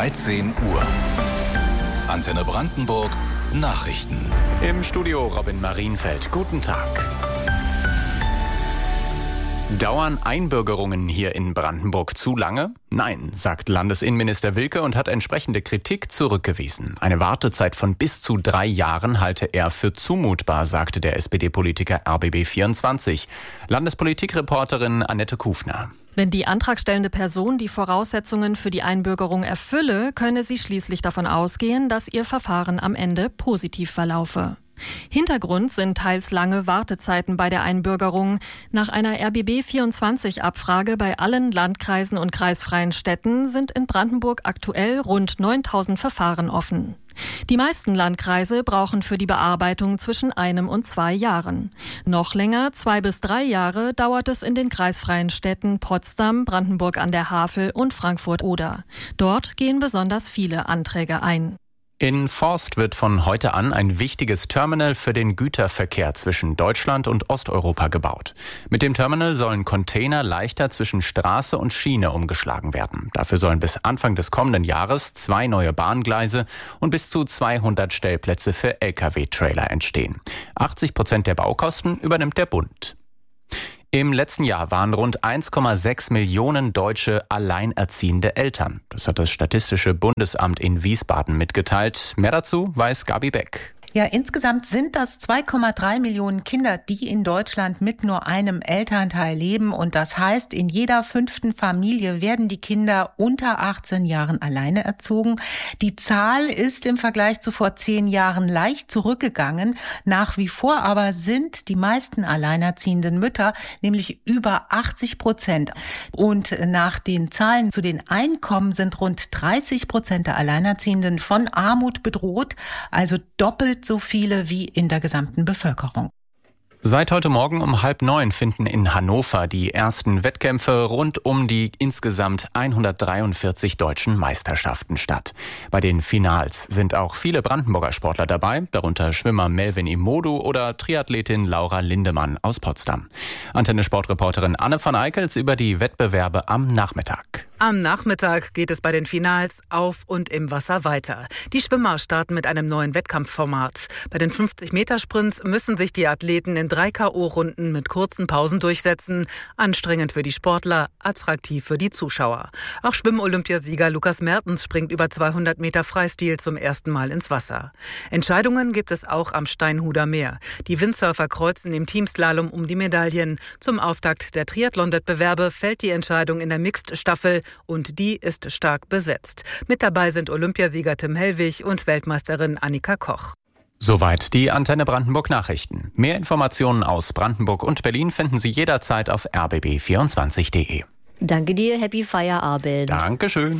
13 Uhr. Antenne Brandenburg Nachrichten. Im Studio Robin Marienfeld. Guten Tag. Dauern Einbürgerungen hier in Brandenburg zu lange? Nein, sagt Landesinnenminister Wilke und hat entsprechende Kritik zurückgewiesen. Eine Wartezeit von bis zu 3 Jahren halte er für zumutbar, sagte der SPD-Politiker RBB24. Landespolitikreporterin Annette Kufner. Wenn die antragstellende Person die Voraussetzungen für die Einbürgerung erfülle, könne sie schließlich davon ausgehen, dass ihr Verfahren am Ende positiv verlaufe. Hintergrund sind teils lange Wartezeiten bei der Einbürgerung. Nach einer RBB24-Abfrage bei allen Landkreisen und kreisfreien Städten sind in Brandenburg aktuell rund 9.000 Verfahren offen. Die meisten Landkreise brauchen für die Bearbeitung zwischen 1 und 2 Jahren. Noch länger, 2 bis 3 Jahre, dauert es in den kreisfreien Städten Potsdam, Brandenburg an der Havel und Frankfurt-Oder. Dort gehen besonders viele Anträge ein. In Forst wird von heute an ein wichtiges Terminal für den Güterverkehr zwischen Deutschland und Osteuropa gebaut. Mit dem Terminal sollen Container leichter zwischen Straße und Schiene umgeschlagen werden. Dafür sollen bis Anfang des kommenden Jahres 2 neue Bahngleise und bis zu 200 Stellplätze für Lkw-Trailer entstehen. 80% der Baukosten übernimmt der Bund. Im letzten Jahr waren rund 1,6 Millionen Deutsche alleinerziehende Eltern. Das hat das Statistische Bundesamt in Wiesbaden mitgeteilt. Mehr dazu weiß Gabi Beck. Ja, insgesamt sind das 2,3 Millionen Kinder, die in Deutschland mit nur einem Elternteil leben. Und das heißt, in jeder 5. Familie werden die Kinder unter 18 Jahren alleine erzogen. Die Zahl ist im Vergleich zu vor 10 Jahren leicht zurückgegangen. Nach wie vor aber sind die meisten alleinerziehenden Mütter, nämlich über 80%. Und nach den Zahlen zu den Einkommen sind rund 30% der Alleinerziehenden von Armut bedroht, also doppelt so viele wie in der gesamten Bevölkerung. Seit heute Morgen um 8:30 finden in Hannover die ersten Wettkämpfe rund um die insgesamt 143 deutschen Meisterschaften statt. Bei den Finals sind auch viele Brandenburger Sportler dabei, darunter Schwimmer Melvin Imodu oder Triathletin Laura Lindemann aus Potsdam. Antenne-Sportreporterin Anne von Eickels über die Wettbewerbe am Nachmittag. Am Nachmittag geht es bei den Finals auf und im Wasser weiter. Die Schwimmer starten mit einem neuen Wettkampfformat. Bei den 50-Meter-Sprints müssen sich die Athleten in 3 K.O.-Runden mit kurzen Pausen durchsetzen. Anstrengend für die Sportler, attraktiv für die Zuschauer. Auch Schwimm-Olympiasieger Lukas Mertens springt über 200 Meter Freistil zum ersten Mal ins Wasser. Entscheidungen gibt es auch am Steinhuder Meer. Die Windsurfer kreuzen im Teamslalom um die Medaillen. Zum Auftakt der Triathlon-Wettbewerbe fällt die Entscheidung in der Mixed-Staffel und die ist stark besetzt. Mit dabei sind Olympiasieger Tim Hellwig und Weltmeisterin Annika Koch. Soweit die Antenne Brandenburg Nachrichten. Mehr Informationen aus Brandenburg und Berlin finden Sie jederzeit auf rbb24.de. Danke dir, happy Feierabend. Dankeschön.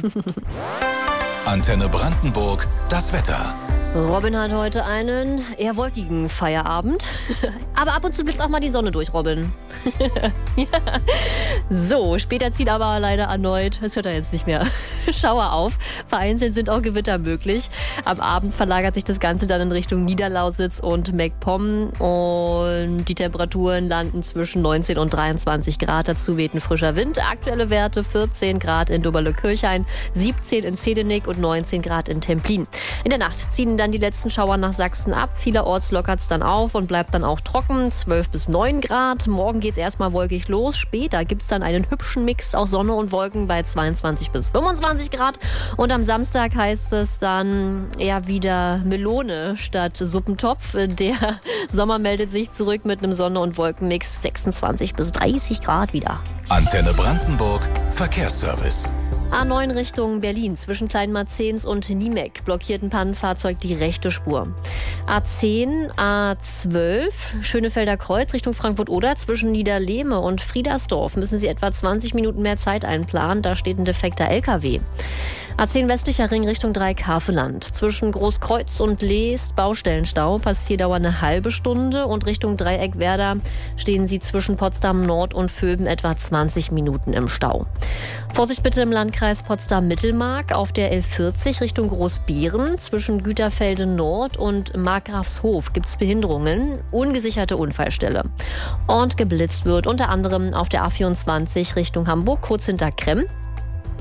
Antenne Brandenburg, das Wetter. Robin hat heute einen eher wolkigen Feierabend. Aber ab und zu blitzt auch mal die Sonne durch, Robin. Ja. So, später zieht aber leider erneut, das hört er jetzt nicht mehr, Schauer auf. Vereinzelt sind auch Gewitter möglich. Am Abend verlagert sich das Ganze dann in Richtung Niederlausitz und MacPom. Und die Temperaturen landen zwischen 19 und 23 Grad. Dazu weht ein frischer Wind. Aktuelle Werte 14 Grad in Doberle-Kirchhain, 17 in Zedenick und 19 Grad in Templin. In der Nacht ziehen dann die letzten Schauer nach Sachsen ab. Vielerorts lockert es dann auf und bleibt dann auch trocken. 12 bis 9 Grad. Morgen geht es erstmal wolkig los. Später gibt es dann einen hübschen Mix aus Sonne und Wolken bei 22 bis 25 Grad. Und am Samstag heißt es dann eher wieder Melone statt Suppentopf. Der Sommer meldet sich zurück mit einem Sonne- und Wolkenmix 26 bis 30 Grad wieder. Antenne Brandenburg, Verkehrsservice. A9 Richtung Berlin zwischen Kleinmarzens und Niemek blockiert ein Pannenfahrzeug die rechte Spur. A10, A12 Schönefelder Kreuz Richtung Frankfurt-Oder zwischen Niederlehme und Friedersdorf müssen Sie etwa 20 Minuten mehr Zeit einplanen. Da steht ein defekter LKW. A10 westlicher Ring Richtung Dreieckhaveland. Zwischen Großkreuz und Lee ist Baustellenstau. Passierdauer eine halbe Stunde. Und Richtung Dreieckwerder stehen Sie zwischen Potsdam Nord und Vöben etwa 20 Minuten im Stau. Vorsicht bitte im Landkreis Potsdam-Mittelmark auf der L40 Richtung Großbeeren. Zwischen Güterfelde Nord und Markgrafshof gibt es Behinderungen. Ungesicherte Unfallstelle. Und geblitzt wird unter anderem auf der A24 Richtung Hamburg, kurz hinter Kremm.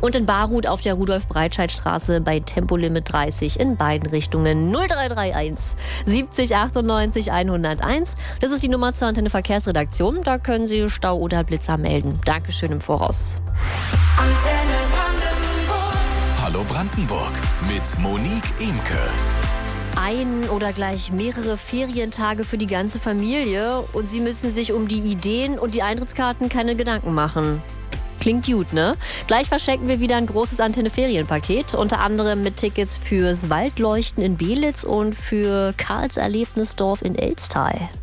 Und in Barut auf der Rudolf-Breitscheid-Straße bei Tempolimit 30 in beiden Richtungen 0331 70 98 101. Das ist die Nummer zur Antenne Verkehrsredaktion. Da können Sie Stau oder Blitzer melden. Dankeschön im Voraus. Antenne Brandenburg. Hallo Brandenburg mit Monique Imke. Ein oder gleich mehrere Ferientage für die ganze Familie und Sie müssen sich um die Ideen und die Eintrittskarten keine Gedanken machen. Klingt gut, ne? Gleich verschenken wir wieder ein großes Antenne-Ferienpaket, unter anderem mit Tickets fürs Waldleuchten in Belitz und für Karls Erlebnisdorf in Elstal.